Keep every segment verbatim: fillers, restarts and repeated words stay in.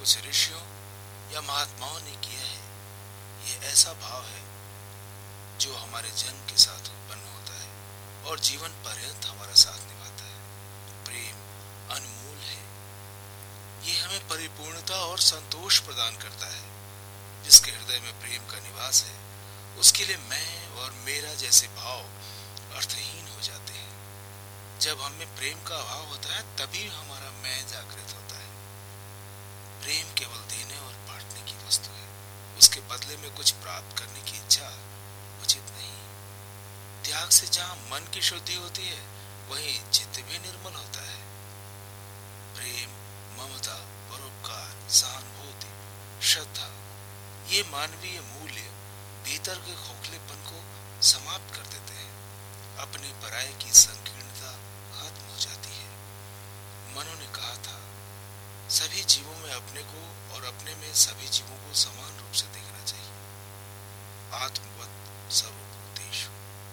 कुछ ऋषियों या महात्माओं ने किया है। ये ऐसा भाव है जो हमारे जन्म के साथ उत्पन्न होता है और जीवन पर्यंत हमारा साथ निभाता है। प्रेम अनमोल है। ये हमें परिपूर्णता और संतोष प्रदान करता है। जिसके हृदय में प्रेम का निवास है उसके लिए मैं और मेरा जैसे भाव अर्थहीन हो जाते हैं। जब हमें प्रेम का अभाव होता है तभी हमारा मैं जागृत होता है। प्रेम केवल देने और बांटने की वस्तु है। उसके बदले में कुछ प्राप्त करने की इच्छा उचित नहीं। त्याग से जहाँ मन की शुद्धि होती है वहीं चित्त भी निर्मल होता है। प्रेम, ममता, परोपकार, सहानुभूति, श्रद्धा, ये मानवीय मूल्य भीतर के खोखलेपन को समाप्त कर देते हैं। अपने पराये की संकीर्णता खत्म हो जाती है। मनु ने कहा था, सभी जीवों में अपने को और अपने में सभी जीवों को समान रूप से देखना चाहिए। आत्मवत् सर्वभूतेषु।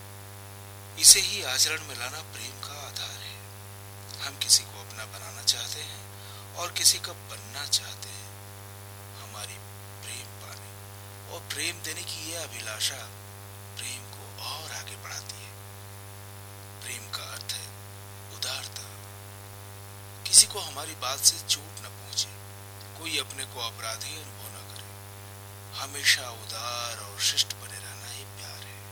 इसे ही आचरण में लाना प्रेम का आधार है। हम किसी को अपना बनाना चाहते हैं और किसी का बनना चाहते हैं। हमारी प्रेम पाने और प्रेम देने की यह अभिलाषा प्रेम को और आगे बढ़ाती है। प्रेम का अर्थ है उदारता। किसी को हमारी बात से चोट न पहुंचे, कोई अपने को अपराधी अनुभव न करे। हमेशा उदार और शिष्ट बने रहना ही प्यार है।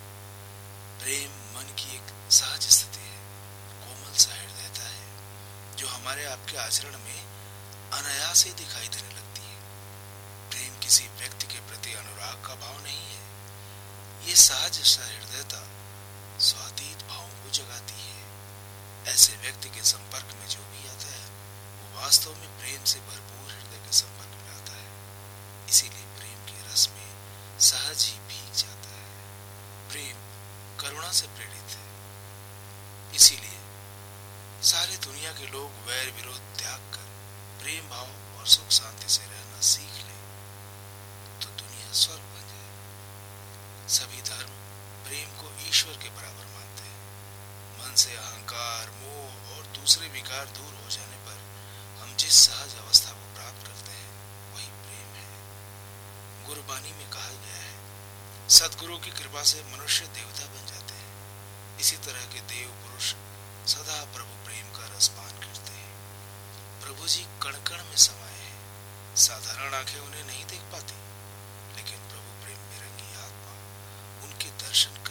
प्रेम मन की एक सहज स्थिति है, कोमल सा हृदयता है जो हमारे आपके आचरण में अनायास ही दिखाई देने लगती है। प्रेम किसी व्यक्ति के प्रति अनुराग का भाव नहीं है। ये सहज सहृदयता स्वातीत भावों को जगाती है। ऐसे व्यक्ति के संपर्क में जो भी आता है वो वास्तव में प्रेम से भरपूर हृदय के संपर्क में आता है। इसीलिए प्रेम के रस में सहज ही भीग जाता है। प्रेम करुणा से प्रेरित है। इसीलिए सारी दुनिया के लोग वैर विरोध त्याग कर प्रेम भाव और सुख शांति से रहना सीख ले तो दुनिया स्वर्ग बन जाए। सभी धर्म प्रेम को ईश्वर के बराबर मानते हैं। मन से अहंकार, मोह और दूसरे विकार दूर हो जाने पर हम जिस सहज अवस्था को प्राप्त करते हैं वही प्रेम है। गुरबानी में कहा गया है, सद्गुरु की कृपा से मनुष्य देवता बन जाते हैं। इसी तरह के देव पुरुष सदा प्रभु प्रेम का रसपान करते हैं। प्रभु जी कण कण में समाये हैं। साधारण आंखें उन्हें नहीं देख पाती, लेकिन प्रभु प्रेम में रंगी आत्मा उनके दर्शन कर